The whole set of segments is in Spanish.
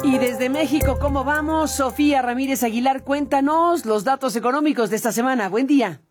Y desde México, ¿cómo vamos? Sofía Ramírez Aguilar, cuéntanos los datos económicos de esta semana. Buen día.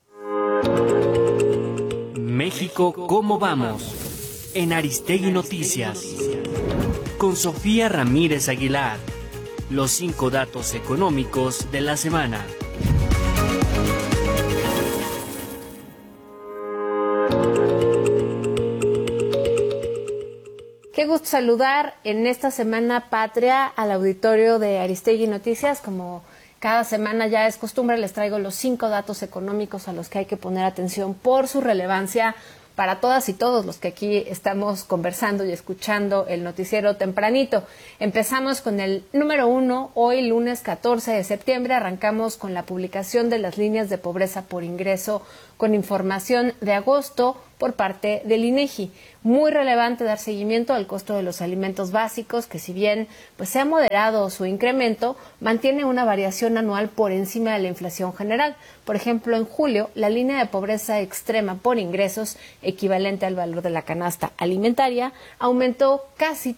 México, ¿cómo vamos? En Aristegui Noticias. Con Sofía Ramírez Aguilar. Los 5 datos económicos de la semana. Qué gusto saludar en esta semana patria al auditorio de Aristegui Noticias. Como cada semana ya es costumbre, les traigo los 5 datos económicos a los que hay que poner atención por su relevancia para todas y todos los que aquí estamos conversando y escuchando el noticiero tempranito. Empezamos con el número 1, hoy lunes 14 de septiembre, arrancamos con la publicación de las líneas de pobreza por ingreso con información de agosto por parte del INEGI. Muy relevante dar seguimiento al costo de los alimentos básicos, que si bien pues se ha moderado su incremento, mantiene una variación anual por encima de la inflación general. Por ejemplo, en julio, la línea de pobreza extrema por ingresos, equivalente al valor de la canasta alimentaria, aumentó casi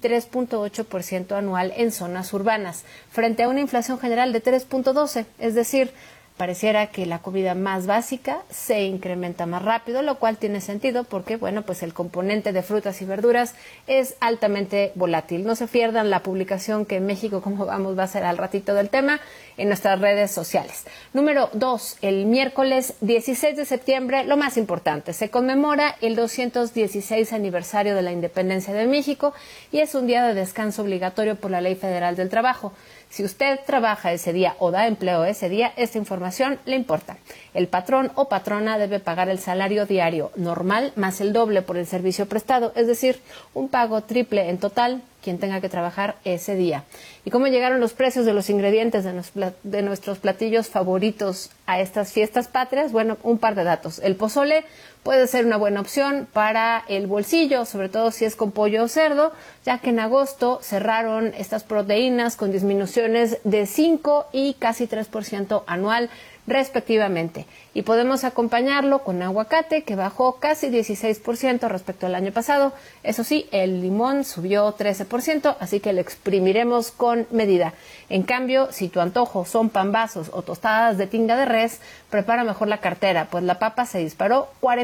3.8% anual en zonas urbanas, frente a una inflación general de 3.12%, es decir, pareciera que la comida más básica se incrementa más rápido, lo cual tiene sentido porque, bueno, pues el componente de frutas y verduras es altamente volátil. No se pierdan la publicación que en México, como vamos, va a ser al ratito del tema en nuestras redes sociales. Número 2, el miércoles 16 de septiembre, lo más importante, se conmemora el 216 aniversario de la independencia de México y es un día de descanso obligatorio por la Ley Federal del Trabajo. Si usted trabaja ese día o da empleo ese día, esta información le importa. El patrón o patrona debe pagar el salario diario normal más el doble por el servicio prestado, es decir, un pago triple en total quien tenga que trabajar ese día. ¿Y cómo llegaron los precios de los ingredientes de nuestros platillos favoritos a estas fiestas patrias? Bueno, un par de datos. El pozole puede ser una buena opción para el bolsillo, sobre todo si es con pollo o cerdo, ya que en agosto cerraron estas proteínas con disminuciones de 5 y casi 3% anual, respectivamente. Y podemos acompañarlo con aguacate, que bajó casi 16% respecto al año pasado. Eso sí, el limón subió 13%, así que lo exprimiremos con medida. En cambio, si tu antojo son pambazos o tostadas de tinga de res, prepara mejor la cartera, pues la papa se disparó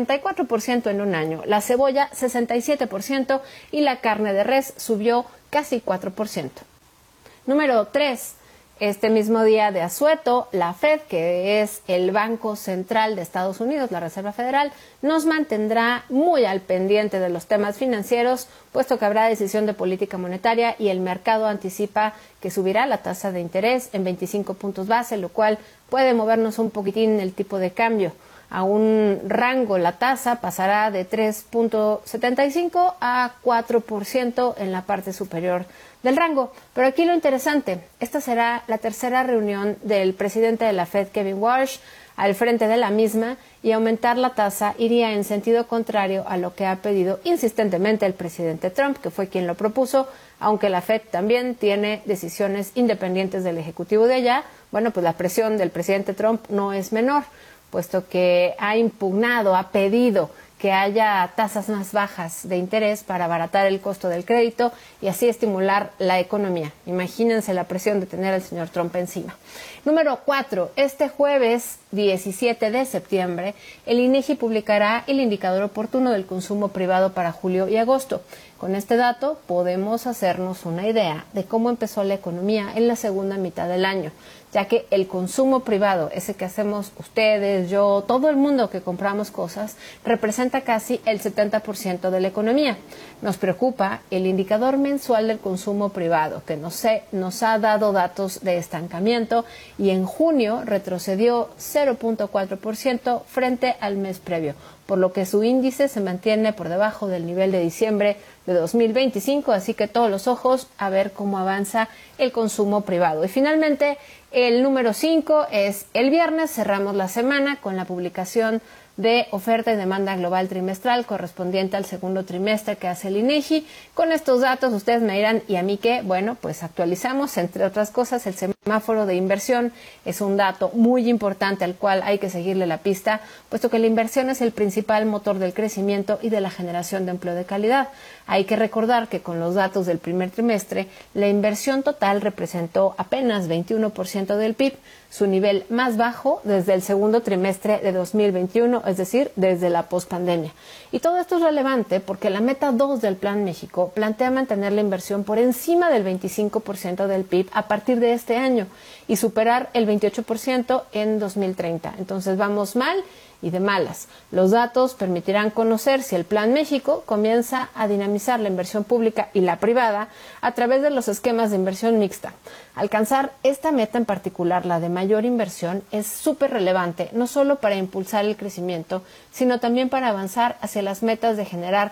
44% en un año, la cebolla 67% y la carne de res subió casi 4%. Número 3. Este mismo día de asueto, la Fed, que es el Banco Central de Estados Unidos, la Reserva Federal, nos mantendrá muy al pendiente de los temas financieros, puesto que habrá decisión de política monetaria y el mercado anticipa que subirá la tasa de interés en 25 puntos base, lo cual puede movernos un poquitín el tipo de cambio. A un rango, la tasa pasará de 3.75 a 4% en la parte superior del rango. Pero aquí lo interesante, esta será la tercera reunión del presidente de la Fed, Kevin Warsh, al frente de la misma, y aumentar la tasa iría en sentido contrario a lo que ha pedido insistentemente el presidente Trump, que fue quien lo propuso, aunque la Fed también tiene decisiones independientes del Ejecutivo de allá. Bueno, pues la presión del presidente Trump no es menor, puesto que ha impugnado, ha pedido que haya tasas más bajas de interés para abaratar el costo del crédito y así estimular la economía. Imagínense la presión de tener al señor Trump encima. Número 4. Este jueves 17 de septiembre, el INEGI publicará el indicador oportuno del consumo privado para julio y agosto. Con este dato podemos hacernos una idea de cómo empezó la economía en la segunda mitad del año, ya que el consumo privado, ese que hacemos ustedes, yo, todo el mundo que compramos cosas, representa casi el 70% de la economía. Nos preocupa el indicador mensual del consumo privado, que nos ha dado datos de estancamiento y en junio retrocedió 0.4% frente al mes previo, por lo que su índice se mantiene por debajo del nivel de diciembre de 2025, así que todos los ojos a ver cómo avanza el consumo privado. Y finalmente, el número 5 es el viernes, cerramos la semana con la publicación de oferta y demanda global trimestral correspondiente al segundo trimestre que hace el INEGI. Con estos datos ustedes me dirán, ¿y a mí qué? Bueno, pues actualizamos, entre otras cosas, el semáforo de inversión. Es un dato muy importante al cual hay que seguirle la pista, puesto que la inversión es el principal motor del crecimiento y de la generación de empleo de calidad. Hay que recordar que con los datos del primer trimestre, la inversión total representó apenas 21% del PIB, su nivel más bajo desde el segundo trimestre de 2021, es decir, desde la pospandemia. Y todo esto es relevante porque la meta 2 del Plan México plantea mantener la inversión por encima del 25% del PIB a partir de este año y superar el 28% en 2030. Entonces vamos mal y de malas. Los datos permitirán conocer si el Plan México comienza a dinamizar la inversión pública y la privada a través de los esquemas de inversión mixta. Alcanzar esta meta en particular, la de mayor inversión, es súper relevante, no solo para impulsar el crecimiento, sino también para avanzar hacia las metas de generar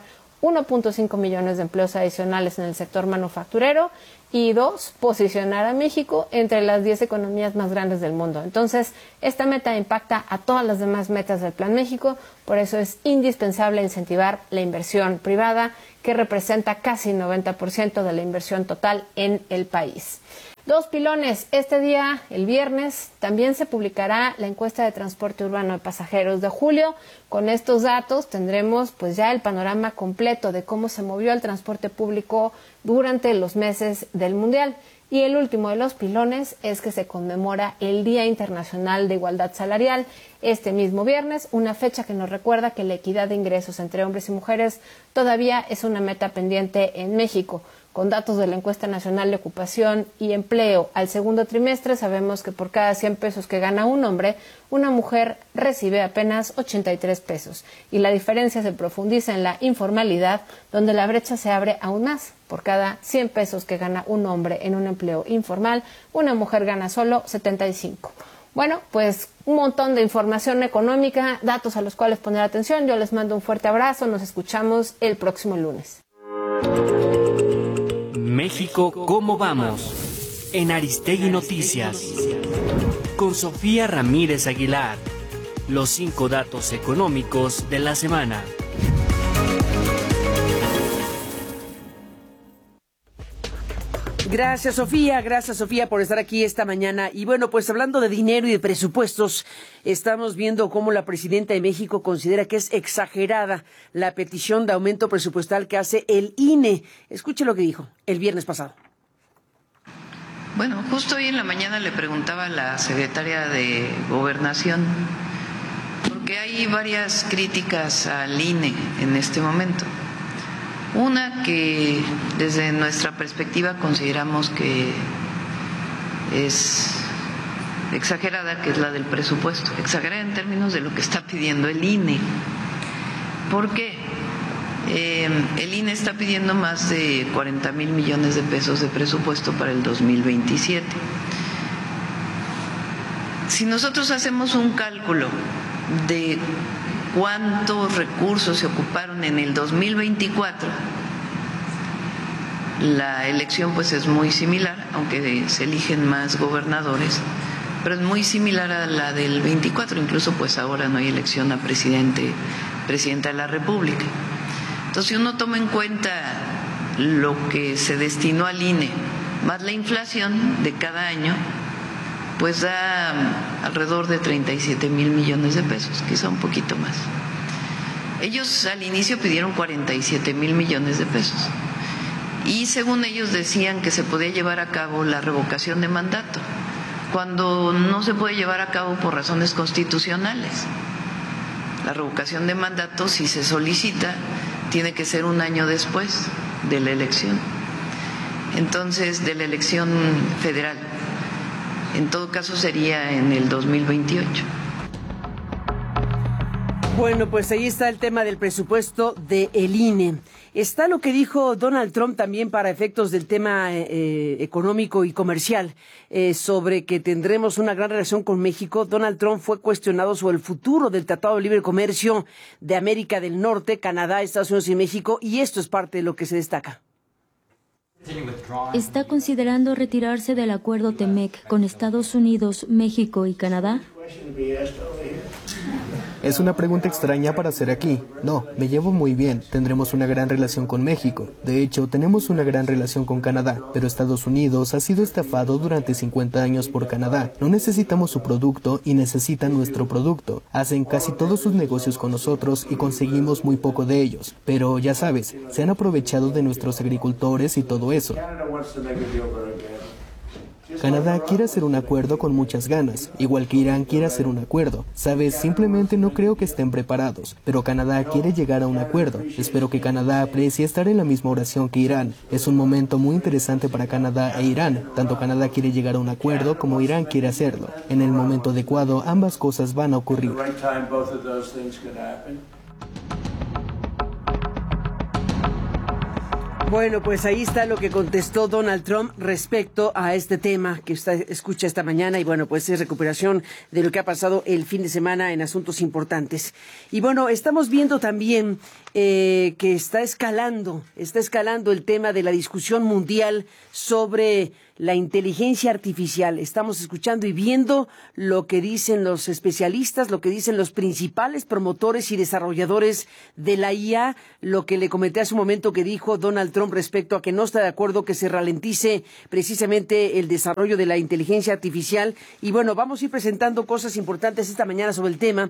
1.5 millones de empleos adicionales en el sector manufacturero y 2, posicionar a México entre las 10 economías más grandes del mundo. Entonces, esta meta impacta a todas las demás metas del Plan México, por eso es indispensable incentivar la inversión privada, que representa casi 90% de la inversión total en el país. Dos pilones. Este día, el viernes, también se publicará la encuesta de transporte urbano de pasajeros de julio. Con estos datos tendremos pues ya el panorama completo de cómo se movió el transporte público durante los meses del Mundial. Y el último de los pilones es que se conmemora el Día Internacional de Igualdad Salarial este mismo viernes, una fecha que nos recuerda que la equidad de ingresos entre hombres y mujeres todavía es una meta pendiente en México. Con datos de la Encuesta Nacional de Ocupación y Empleo al segundo trimestre, sabemos que por cada 100 pesos que gana un hombre, una mujer recibe apenas 83 pesos. Y la diferencia se profundiza en la informalidad, donde la brecha se abre aún más. Por cada 100 pesos que gana un hombre en un empleo informal, una mujer gana solo 75. Bueno, pues un montón de información económica, datos a los cuales poner atención. Yo les mando un fuerte abrazo, nos escuchamos el próximo lunes. México, ¿cómo vamos? En Aristegui Noticias. Con Sofía Ramírez Aguilar. Los 5 datos económicos de la semana. Gracias Sofía por estar aquí esta mañana. Y bueno, pues hablando de dinero y de presupuestos, estamos viendo cómo la presidenta de México considera que es exagerada la petición de aumento presupuestal que hace el INE. Escuche lo que dijo el viernes pasado. Bueno, justo hoy en la mañana le preguntaba a la secretaria de Gobernación, porque hay varias críticas al INE en este momento. Una que desde nuestra perspectiva consideramos que es exagerada, que es la del presupuesto, exagerada en términos de lo que está pidiendo el INE. ¿Por qué? El INE está pidiendo más de 40,000 millones de pesos de presupuesto para el 2027. Si nosotros hacemos un cálculo de cuántos recursos se ocuparon en el 2024, la elección pues es muy similar, aunque se eligen más gobernadores, pero es muy similar a la del 24, incluso pues ahora no hay elección a presidenta de la República. Entonces, si uno toma en cuenta lo que se destinó al INE, más la inflación de cada año, pues da alrededor de 37,000 millones de pesos, quizá un poquito más. Ellos al inicio pidieron 47,000 millones de pesos y según ellos decían que se podía llevar a cabo la revocación de mandato, cuando no se puede llevar a cabo por razones constitucionales. La revocación de mandato, si se solicita, tiene que ser un año después de la elección, entonces de la elección federal. En todo caso sería en el 2028. Bueno, pues ahí está el tema del presupuesto del INE. Está lo que dijo Donald Trump también para efectos del tema económico y comercial, sobre que tendremos una gran relación con México. Donald Trump fue cuestionado sobre el futuro del Tratado de Libre Comercio de América del Norte, Canadá, Estados Unidos y México, y esto es parte de lo que se destaca. ¿Está considerando retirarse del acuerdo TEMEC con Estados Unidos, México y Canadá? Es una pregunta extraña para hacer aquí. No, me llevo muy bien. Tendremos una gran relación con México. De hecho, tenemos una gran relación con Canadá. Pero Estados Unidos ha sido estafado durante 50 años por Canadá. No necesitamos su producto y necesitan nuestro producto. Hacen casi todos sus negocios con nosotros y conseguimos muy poco de ellos. Pero ya sabes, se han aprovechado de nuestros agricultores y todo eso. Canadá quiere hacer un acuerdo con muchas ganas, igual que Irán quiere hacer un acuerdo. Sabes, simplemente no creo que estén preparados, pero Canadá quiere llegar a un acuerdo. Espero que Canadá aprecie estar en la misma oración que Irán. Es un momento muy interesante para Canadá e Irán. Tanto Canadá quiere llegar a un acuerdo como Irán quiere hacerlo. En el momento adecuado, ambas cosas van a ocurrir. Bueno, pues ahí está lo que contestó Donald Trump respecto a este tema que usted escucha esta mañana y bueno, pues es recuperación de lo que ha pasado el fin de semana en asuntos importantes. Y bueno, estamos viendo también que está escalando el tema de la discusión mundial sobre la inteligencia artificial. Estamos escuchando y viendo lo que dicen los especialistas, lo que dicen los principales promotores y desarrolladores de la IA, lo que le comenté hace un momento que dijo Donald Trump respecto a que no está de acuerdo que se ralentice precisamente el desarrollo de la inteligencia artificial. Y bueno, vamos a ir presentando cosas importantes esta mañana sobre el tema.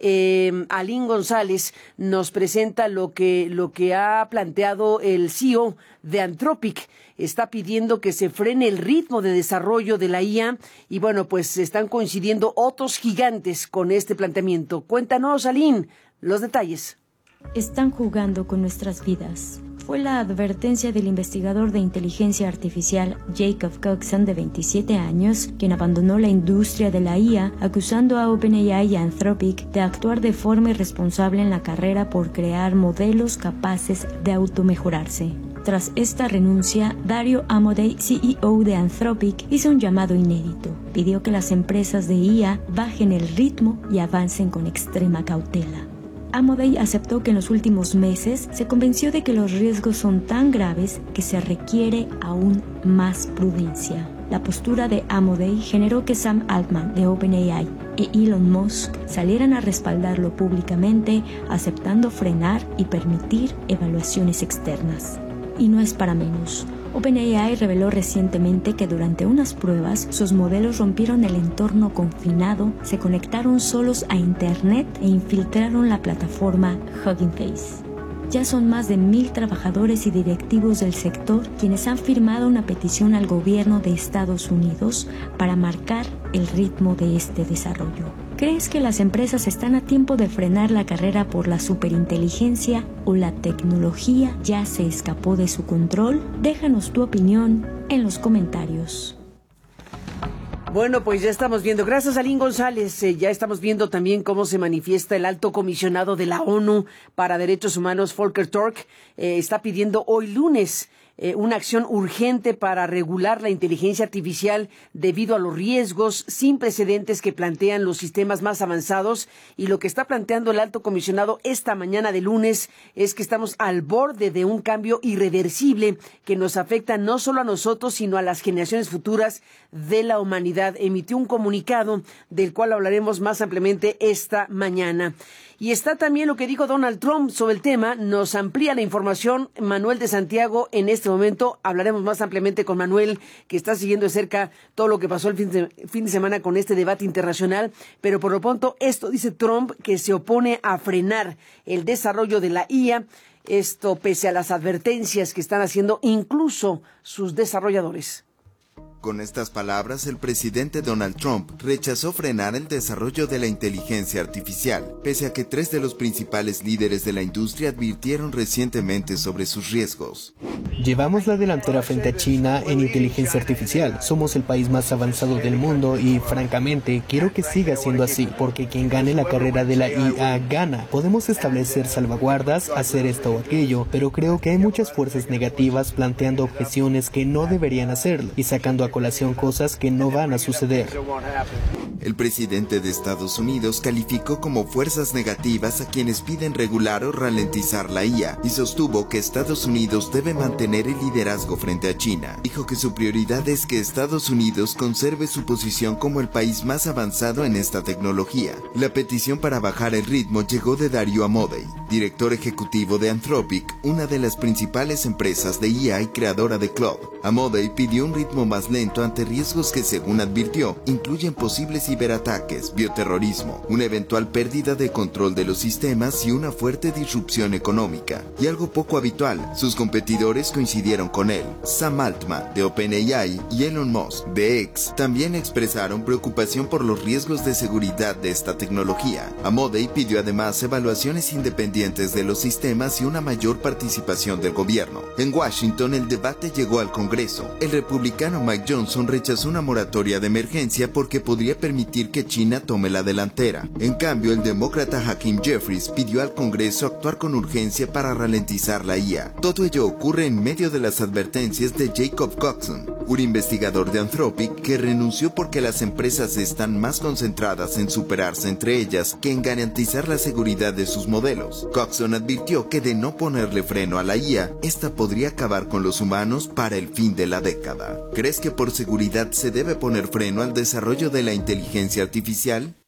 Alín González nos presenta lo que ha planteado el CEO de Anthropic. Está pidiendo que se frene el ritmo de desarrollo de la IA y bueno, pues están coincidiendo otros gigantes con este planteamiento. Cuéntanos, Alín, los detalles. Están jugando con nuestras vidas. Fue la advertencia del investigador de inteligencia artificial Jacob Coxon, de 27 años, quien abandonó la industria de la IA, acusando a OpenAI y a Anthropic de actuar de forma irresponsable en la carrera por crear modelos capaces de automejorarse. Tras esta renuncia, Dario Amodei, CEO de Anthropic, hizo un llamado inédito. Pidió que las empresas de IA bajen el ritmo y avancen con extrema cautela. Amodei aceptó que en los últimos meses se convenció de que los riesgos son tan graves que se requiere aún más prudencia. La postura de Amodei generó que Sam Altman de OpenAI e Elon Musk salieran a respaldarlo públicamente, aceptando frenar y permitir evaluaciones externas. Y no es para menos. OpenAI reveló recientemente que durante unas pruebas sus modelos rompieron el entorno confinado, se conectaron solos a Internet e infiltraron la plataforma Hugging Face. Ya son más de 1,000 trabajadores y directivos del sector quienes han firmado una petición al gobierno de Estados Unidos para marcar el ritmo de este desarrollo. ¿Crees que las empresas están a tiempo de frenar la carrera por la superinteligencia o la tecnología ya se escapó de su control? Déjanos tu opinión en los comentarios. Bueno, pues ya estamos viendo, gracias a Alín González, ya estamos viendo también cómo se manifiesta el alto comisionado de la ONU para Derechos Humanos, Volker Turk, está pidiendo hoy lunes una acción urgente para regular la inteligencia artificial debido a los riesgos sin precedentes que plantean los sistemas más avanzados. Y lo que está planteando el alto comisionado esta mañana de lunes es que estamos al borde de un cambio irreversible que nos afecta no solo a nosotros, sino a las generaciones futuras de la humanidad. Emitió un comunicado del cual hablaremos más ampliamente esta mañana. Y está también lo que dijo Donald Trump sobre el tema. Nos amplía la información Manuel de Santiago. En este momento hablaremos más ampliamente con Manuel, que está siguiendo de cerca todo lo que pasó el fin de semana con este debate internacional. Pero por lo pronto, esto dice Trump, que se opone a frenar el desarrollo de la IA. Esto pese a las advertencias que están haciendo incluso sus desarrolladores. Con estas palabras, el presidente Donald Trump rechazó frenar el desarrollo de la inteligencia artificial, pese a que 3 de los principales líderes de la industria advirtieron recientemente sobre sus riesgos. Llevamos la delantera frente a China en inteligencia artificial. Somos el país más avanzado del mundo y, francamente, quiero que siga siendo así, porque quien gane la carrera de la IA gana. Podemos establecer salvaguardas, hacer esto o aquello, pero creo que hay muchas fuerzas negativas planteando objeciones que no deberían hacerlo y sacando a colación cosas que no van a suceder. El presidente de Estados Unidos calificó como fuerzas negativas a quienes piden regular o ralentizar la IA y sostuvo que Estados Unidos debe mantener el liderazgo frente a China. Dijo que su prioridad es que Estados Unidos conserve su posición como el país más avanzado en esta tecnología. La petición para bajar el ritmo llegó de Dario Amodei, director ejecutivo de Anthropic, una de las principales empresas de IA y creadora de Claude. Amodei pidió un ritmo más lento ante riesgos que, según advirtió, incluyen posibles ciberataques, bioterrorismo, una eventual pérdida de control de los sistemas y una fuerte disrupción económica. Y algo poco habitual, sus competidores coincidieron con él. Sam Altman, de OpenAI, y Elon Musk, de X, también expresaron preocupación por los riesgos de seguridad de esta tecnología. Amodei pidió además evaluaciones independientes de los sistemas y una mayor participación del gobierno. En Washington, el debate llegó al Congreso. El republicano Mike Johnson rechazó una moratoria de emergencia porque podría permitir que China tome la delantera. En cambio, el demócrata Hakeem Jeffries pidió al Congreso actuar con urgencia para ralentizar la IA. Todo ello ocurre en medio de las advertencias de Jacob Coxon, un investigador de Anthropic que renunció porque las empresas están más concentradas en superarse entre ellas que en garantizar la seguridad de sus modelos. Coxon advirtió que de no ponerle freno a la IA, esta podría acabar con los humanos para el fin de la década. ¿Crees que por seguridad se debe poner freno al desarrollo de la inteligencia artificial?